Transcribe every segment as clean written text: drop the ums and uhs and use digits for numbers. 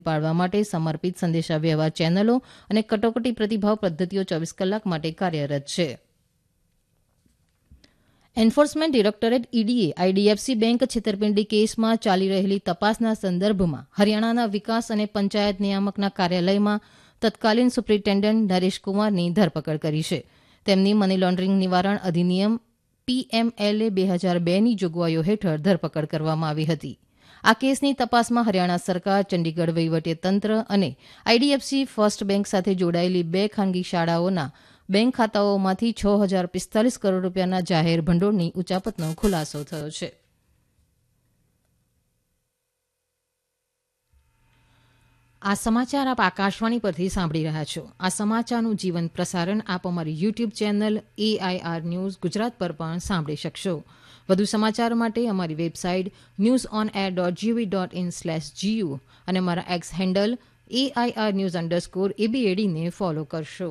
પાડવા માટે સમર્પિત સંદેશાવ્યવહાર ચેનલો અને કટોકટી પ્રતિભાવ પદ્ધતિઓ 24 કલાક માટે કાર્યરત છે. એન્ફોર્સમેન્ટ ડિરેક્ટોરેટ ઈડીએ આઈડીએફસી બેંક છેતરપિંડી કેસમાં ચાલી રહેલી તપાસના સંદર્ભમાં હરિયાણાના વિકાસ અને પંચાયત નિયામકના કાર્યાલયમાં તત્કાલીન સુપ્રિન્ટેન્ડન્ટ નરેશકુમારની ધરપકડ કરી છે. તેમની મની લોન્ડરિંગ નિવારણ અધિનિયમ PMLA 2002ની જોગવાઈઓ હેઠળ ધરપકડ કરવામાં આવી હતી. આ કેસની તપાસમાં હરિયાણા સરકાર, ચંડીગઢ વહીવટીતંત્ર અને આઈડીએફસી ફર્સ્ટ બેંક સાથે જોડાયેલી 2 ખાનગી શાળાઓના બેંક ખાતાઓમાંથી 6,045 કરોડ રૂપિયાના જાહેર ભંડોળની ઉચાપતનો ખુલાસો થયો છે. આ સમાચાર આપ આકાશવાણી પરથી સાંભળી રહ્યા છો. આ સમાચારનું જીવંત પ્રસારણ આપ અમારી YouTube channel AIR news Gujarat પર પણ સાંભળી શકશો. વધુ સમાચાર માટે અમારી વેબસાઇટ newsonair.gov.in/gu અને અમારા એક્સ હેન્ડલ AIR_news_ABAD ને ફોલો કરશો.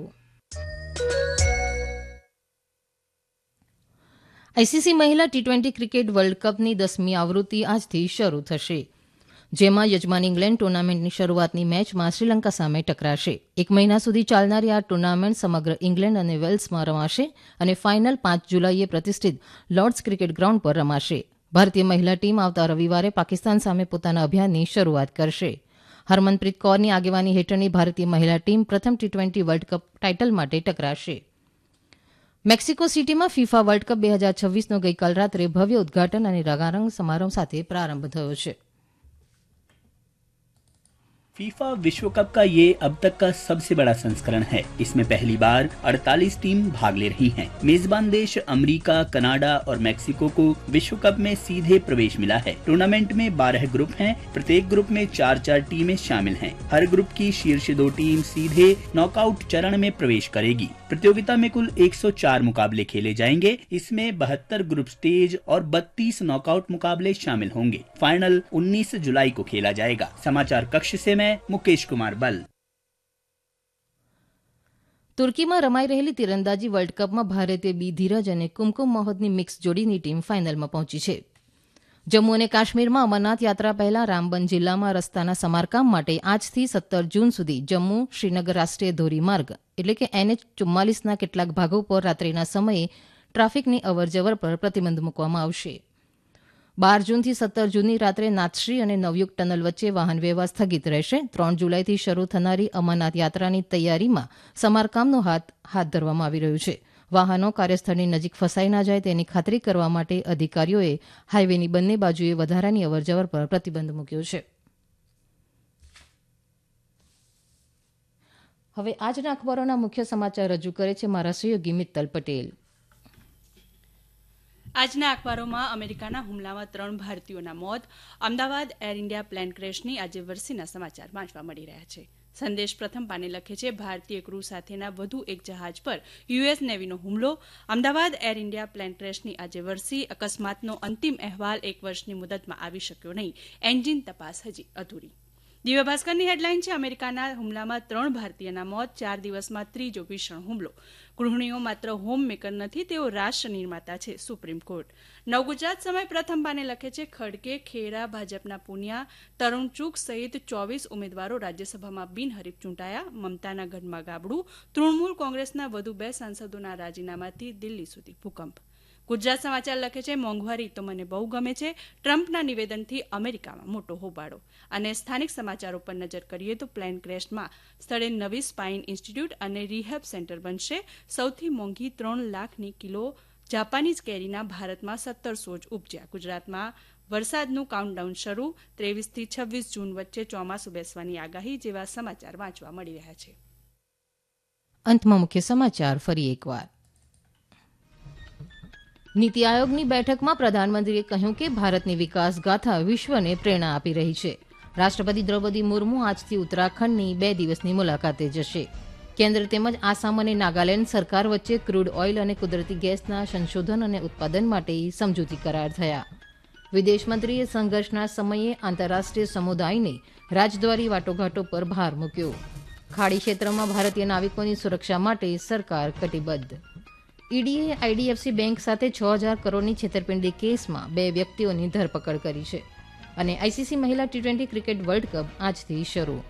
આઈસીસી મહિલા ટી20 ક્રિકેટ વર્લ્ડ કપની 10મી આવૃત્તિ આજથી શરૂ થશે, જેમાં યજમાન ઇંગ્લેન્ડ ટુર્નામેન્ટની શરૂઆતની મેચમાં શ્રીલંકા સામે ટકરાશે. 1 મહિના સુધી ચાલનારી આ ટુર્નામેન્ટ સમગ્ર ઇંગ્લેન્ડ અને વેલ્સમાં રમાશે અને ફાઇનલ 5 જુલાઈએ પ્રતિષ્ઠિત લોર્ડ્સ ક્રિકેટ ગ્રાઉન્ડ પર રમાશે. ભારતીય મહિલા ટીમ આવતા રવિવારે પાકિસ્તાન સામે પોતાના અભિયાનની શરૂઆત કરશે. હરમનપ્રીત કૌરની આગેવાની હેઠળની ભારતીય મહિલા ટીમ પ્રથમ ટી20 વર્લ્ડ કપ ટાઇટલ માટે ટકરાશે. મેક્સિકો સિટીમાં ફિફા વર્લ્ડ કપ 2026નો ગઈકાલ રાત્રે ભવ્ય ઉદઘાટન અને રંગારંગ સમારોહ સાથે પ્રારંભ થયો છે. फीफा विश्व कप का ये अब तक का सबसे बड़ा संस्करण है. इसमें पहली बार 48 टीम भाग ले रही हैं. मेजबान देश अमेरिका, कनाडा और मैक्सिको को विश्व कप में सीधे प्रवेश मिला है. टूर्नामेंट में 12 ग्रुप हैं. प्रत्येक ग्रुप में 4-4 टीमें शामिल हैं. हर ग्रुप की शीर्ष 2 टीम सीधे नॉकआउट चरण में प्रवेश करेगी. प्रतियोगिता में कुल 104 मुकाबले खेले जाएंगे. इसमें 72 ग्रुप स्टेज और 32 नॉकआउट मुकाबले शामिल होंगे. फाइनल 19 जुलाई को खेला जाएगा. समाचार कक्ष से मैं मुकेश कुमार बल. તુર્કીમાં રમાઈ રહેલી તીરંદાજી વર્લ્ડ કપમાં ભારતે બી ધીરજ અને કુમકુમ મોહદની મિક્સ જોડીની ટીમ ફાઇનલમાં પહોંચી છે. જમ્મુ અને કાશ્મીરમાં અમરનાથ યાત્રા પહેલા રામબન જિલ્લામાં રસ્તાના સમારકામ માટે આજથી 17 જૂન સુધી જમ્મુ શ્રીનગર રાષ્ટ્રીય ધોરીમાર્ગ એટલે કે NH44ના કેટલાક ભાગો પર રાત્રિના સમયે ટ્રાફિકની અવરજવર પર પ્રતિબંધ મૂકવામાં આવશે. 12 જૂનથી 17 જૂનની રાત્રે નાથશ્રી અને નવયુગ ટનલ વચ્ચે વાહન વ્યવહાર સ્થગિત રહેશે. 3 જુલાઈથી શરૂ થનારી અમરનાથ યાત્રાની તૈયારીમાં સમારકામનો હાથ ધરવામાં આવી રહ્યું છે. વાહનો કાર્યસ્થળની નજીક ફસાઈ ના જાય તેની ખાતરી કરવા માટે અધિકારીઓએ હાઈવેની બંને બાજુએ વધારાની અવરજવર પર પ્રતિબંધ મૂક્યો છે. હવે આજના અખબારોના મુખ્ય સમાચાર રજૂ કરે છે મારા સહયોગી મિત્તલ પટેલ. આજના અખબારોમાં અમેરિકાના હુમલામાં 3 ભારતીયોના મોત, અમદાવાદ એર ઇન્ડિયા પ્લેન ક્રેશની આજે વરસીના સમાચાર વાંચવા મળી રહ્યા છે. સંદેશ પ્રથમ પાને લખે છે, ભારતીય ક્રૂ સાથેના વધુ એક જહાજ પર યુએસ નેવીનો હુમલો, અમદાવાદ એર ઇન્ડિયા પ્લેન ક્રેશની આજે વરસી, અકસ્માતનો અંતિમ અહેવાલ 1 વર્ષની મુદતમાં આવી શક્યો નહીં, એન્જિન તપાસ હજી અધૂરી. દિવ્ય ભાસ્કરની હેડલાઇન છે, અમેરિકાના હુમલામાં 3 ભારતીયના મોત, 4 દિવસમાં ત્રીજો ભીષણ હુમલો. ગૃહિણીઓ માત્ર હોમ મેકર નથી, તેઓ રાષ્ટ્ર નિર્માતા છે, સુપ્રીમ કોર્ટ. નવગુજરાત સમય પ્રથમ પાને લખે છે, ખડકે, ખેરા, ભાજપના પુનિયા, તરુણ ચૂગ સહિત 24 ઉમેદવારો રાજ્યસભામાં બિનહરીફ ચૂંટાયા. મમતાના ગઢમાં ગાબડું, તૃણમૂલ કોંગ્રેસના વધુ 2 સાંસદોના રાજીનામાથી દિલ્હી સુધી ભૂકંપ. ગુજરાત સમાચાર લખે છે, મોંઘવારી તો મને બહુ ગમે છે, ટ્રમ્પના નિવેદનથી અમેરિકામાં મોટો હોબાળો. અને સ્થાનિક સમાચારો પર નજર કરીએ તો પ્લેન ક્રેશમાં સ્થળે નવી સ્પાઇન ઇન્સ્ટિટ્યૂટ અને રિહેબ સેન્ટર બનશે. સૌથી મોંઘી 3 લાખની કિલો જાપાનીઝ કેરીના ભારતમાં 1700 જ ઉપજ્યા. ગુજરાતમાં વરસાદનું કાઉન્ટડાઉન શરૂ, 23થી 26 જૂન વચ્ચે ચોમાસું બેસવાની આગાહી જેવા સમાચાર વાંચવા મળી રહ્યા છે. અંતમાં મુખ્ય સમાચાર ફરી એકવાર. નીતિ આયોગની બેઠકમાં પ્રધાનમંત્રીએ કહ્યું કે ભારતની વિકાસ ગાથા વિશ્વને પ્રેરણા આપી રહી છે. રાષ્ટ્રપતિ દ્રૌપદી મુર્મુ આજથી ઉત્તરાખંડની 2 દિવસની મુલાકાતે જશે. કેન્દ્ર તેમજ આસામ અને નાગાલેન્ડ સરકાર વચ્ચે ક્રૂડ ઓઇલ અને કુદરતી ગેસના સંશોધન અને ઉત્પાદન માટે સમજૂતી કરાર થયા. વિદેશમંત્રીએ સંઘર્ષના સમયે આંતરરાષ્ટ્રીય સમુદાયને રાજદ્વારી વાટાઘાટો પર ભાર મૂક્યો. ખાડી ક્ષેત્રમાં ભારતીય નાવિકોની સુરક્ષા માટે સરકાર કટિબદ્ધ. ઈડીએ આઈડીએફસી બેંક સાથે 6,000 કરોડની છેતરપિંડી કેસમાં 2 વ્યક્તિઓની ધરપકડ કરી છે. અને આઈસીસી મહિલા T20 ક્રિકેટ વર્લ્ડ કપ આજથી શરૂ.